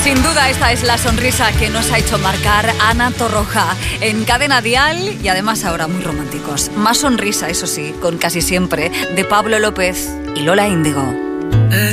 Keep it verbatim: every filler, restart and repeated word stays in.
Sin duda esta es la sonrisa que nos ha hecho marcar Ana Torroja en Cadena Dial y además ahora muy románticos. Más sonrisa, eso sí, con Casi Siempre, de Pablo López y Lola Índigo.